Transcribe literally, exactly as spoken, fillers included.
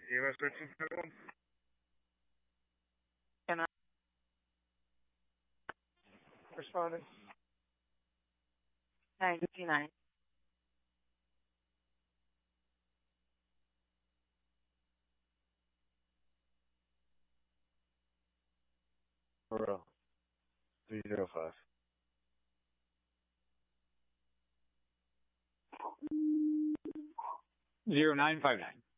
E M S thirteen twenty-one. Can I? Responding. nine fifty-nine. For real. three zero five. Zero nine five nine.